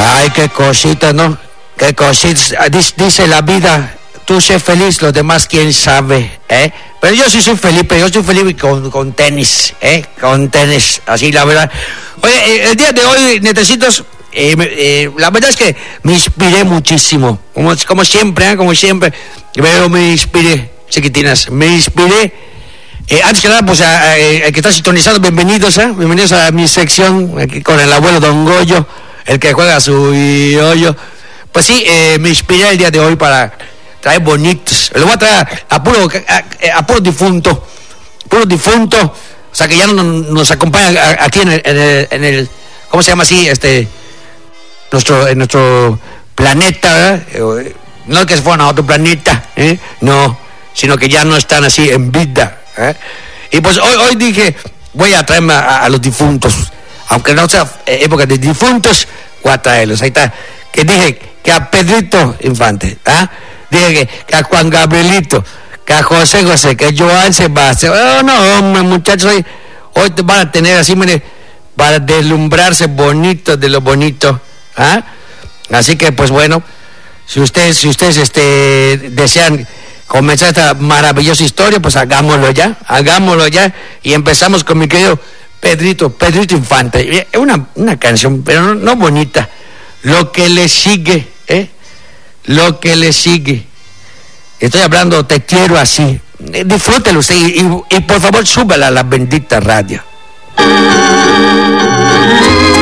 Ay, qué cosita, ¿no? Qué cosita. Dice la vida, tú sé feliz, los demás quién sabe, ¿eh? Pero yo sí soy feliz, pero yo soy feliz con tenis, ¿eh? Con tenis, así la verdad. Oye, el día de hoy, Netecitos, la verdad es que me inspiré muchísimo, como siempre, ¿eh? Como siempre, pero me inspiré, chiquitinas, me inspiré. Antes que nada, pues el que está sintonizado, bienvenidos a mi sección, aquí con el abuelo Don Goyo, el que juega su yoyo. Pues sí, me inspiré el día de hoy para traer bonitos. Lo voy a traer a puro difunto, o sea que ya no nos acompaña aquí en el ¿cómo se llama así? En nuestro planeta, ¿verdad? No que se fueran a otro planeta, no, sino que ya no están así en vida. Y pues hoy dije, voy a traerme a los difuntos, aunque no sea época de difuntos, voy a traerlos. Ahí está, que dije que a Pedrito Infante, dije que a Juan Gabrielito, que a José, que a Joan Sebastián. Oh, no, hombre, muchachos, hoy te van a tener así, mire, para deslumbrarse bonito de lo bonito, Así que pues bueno, si ustedes desean comenzar esta maravillosa historia, pues hagámoslo ya, y empezamos con mi querido Pedrito Infante. Una canción, pero no bonita, lo que le sigue, lo que le sigue. Estoy hablando, te quiero así. Disfrútelo usted y por favor súbala a la bendita radio.